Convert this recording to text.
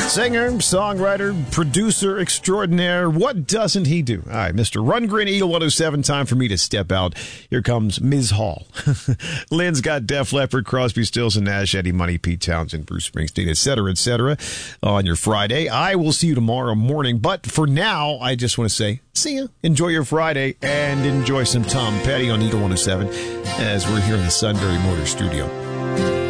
Singer, songwriter, producer extraordinaire. What doesn't he do? All right, Mr. Rundgren, Eagle 107. Time for me to step out. Here comes Ms. Hall. Lynn's got Def Leppard, Crosby, Stills, and Nash, Eddie Money, Pete Townsend, Bruce Springsteen, et cetera, on your Friday. I will see you tomorrow morning. But for now, I just want to say, see ya. Enjoy your Friday and enjoy some Tom Petty on Eagle 107 as we're here in the Sunbury Motor Studio.